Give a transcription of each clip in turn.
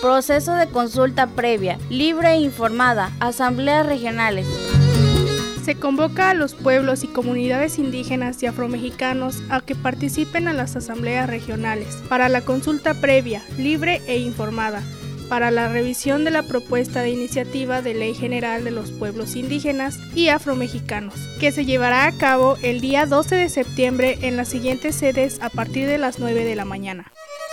Proceso de consulta previa, libre e informada, asambleas regionales. Se convoca a los pueblos y comunidades indígenas y afromexicanos a que participen a las asambleas regionales para la consulta previa, libre e informada, para la revisión de la propuesta de iniciativa de Ley General de los Pueblos Indígenas y Afromexicanos, que se llevará a cabo el día 12 de septiembre en las siguientes sedes a partir de las 9 de la mañana.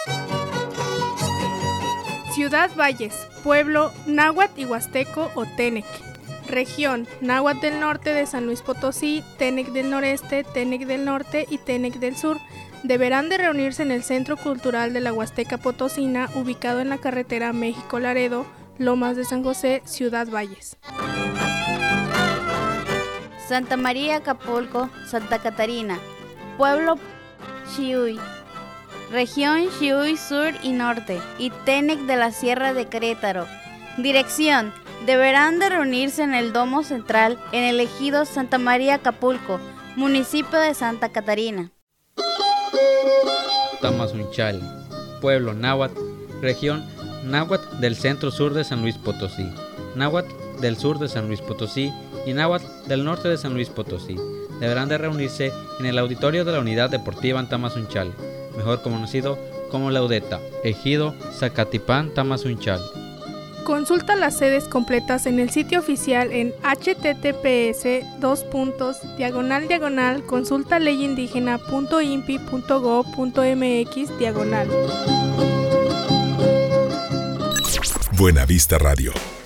Ciudad Valles, pueblo náhuatl y huasteco o Tenec. Región, náhuatl del norte de San Luis Potosí, Tenec del noreste, Tenec del norte y Tenec del sur. Deberán de reunirse en el Centro Cultural de la Huasteca Potosina, ubicado en la carretera México-Laredo, Lomas de San José, Ciudad Valles. Santa María Acapulco, Santa Catarina, pueblo Xiuy. Región Xiuy Sur y Norte y Tenec de la Sierra de Querétaro. Dirección: deberán de reunirse en el Domo Central en el ejido Santa María Acapulco, municipio de Santa Catarina. Tamazunchal, pueblo náhuatl, región náhuatl del centro-sur de San Luis Potosí, náhuatl del sur de San Luis Potosí y náhuatl del norte de San Luis Potosí. Deberán de reunirse en el auditorio de la Unidad Deportiva en Tamazunchal, mejor conocido como la UDETA, ejido Zacatipán, Tamazunchal. Consulta las sedes completas en el sitio oficial en https://consultaleyindígena.impi.gov.mx/. Buena Vista Radio.